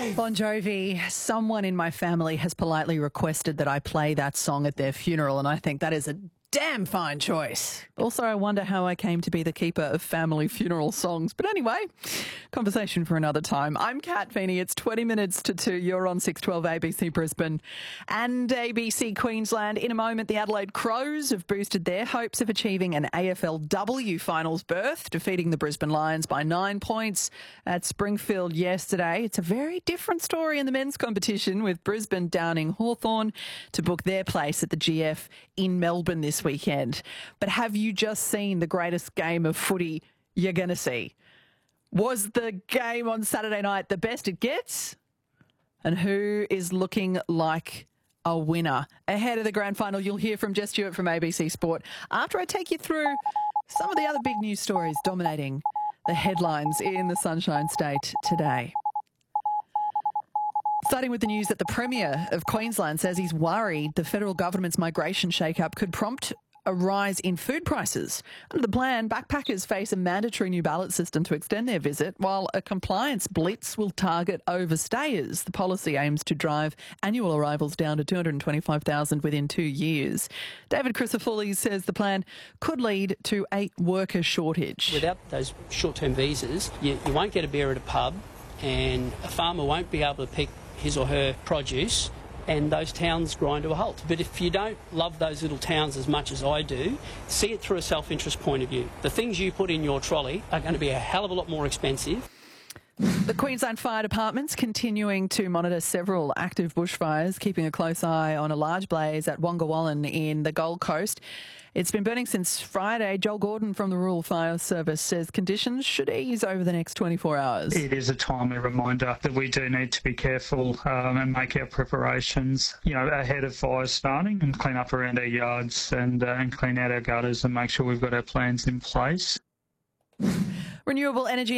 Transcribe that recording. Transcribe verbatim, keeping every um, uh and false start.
Bon Jovi, someone in my family has politely requested that I play that song at their funeral, and I think that is a damn fine choice. Also, I wonder how I came to be the keeper of family funeral songs. But anyway, conversation for another time. I'm Kat Feeney. It's twenty minutes to two. You're on six twelve A B C Brisbane and A B C Queensland. In a moment, the Adelaide Crows have boosted their hopes of achieving an A F L W finals berth, defeating the Brisbane Lions by nine points at Springfield yesterday. It's a very different story in the men's competition, with Brisbane downing Hawthorn to book their place at the G F in Melbourne this weekend. But have you just seen the greatest game of footy you're going to see? Was the game on Saturday night the best it gets? And who is looking like a winner? Ahead of the grand final, you'll hear from Jess Stewart from A B C Sport after I take you through some of the other big news stories dominating the headlines in the Sunshine State today. Starting with the news that the Premier of Queensland says he's worried the federal government's migration shake-up could prompt a rise in food prices. Under the plan, backpackers face a mandatory new ballot system to extend their visit, while a compliance blitz will target overstayers. The policy aims to drive annual arrivals down to two hundred twenty-five thousand within two years. David Crisafulli says the plan could lead to a worker shortage. Without those short-term visas, you, you won't get a beer at a pub, and a farmer won't be able to pick his or her produce, and those towns grind to a halt. But if you don't love those little towns as much as I do, see it through a self-interest point of view. The things you put in your trolley are going to be a hell of a lot more expensive. The Queensland Fire Department's continuing to monitor several active bushfires, keeping a close eye on a large blaze at Wongawallan in the Gold Coast. It's been burning since Friday. Joel Gordon from the Rural Fire Service says conditions should ease over the next twenty-four hours. It is a timely reminder that we do need to be careful um, and make our preparations, you know, ahead of fires starting, and clean up around our yards and, uh, and clean out our gutters and make sure we've got our plans in place. Renewable energy